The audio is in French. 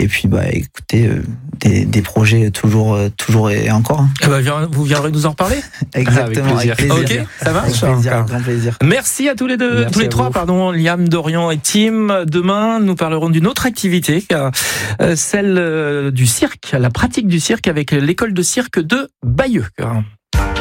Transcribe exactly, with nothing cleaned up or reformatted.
et puis bah écoutez, euh, des, des projets toujours, euh, toujours et encore. Hein. Eh ben, vous viendrez nous en reparler. Exactement, avec plaisir. Avec plaisir. Ok, ça marche. Avec plaisir, avec grand plaisir. Merci à tous les deux, Merci tous les trois, vous. pardon, Liam, Dorian et Tim. Demain, nous parlerons d'une autre activité, euh, celle du cirque, la pratique du cirque avec l'école de cirque de Bayeux.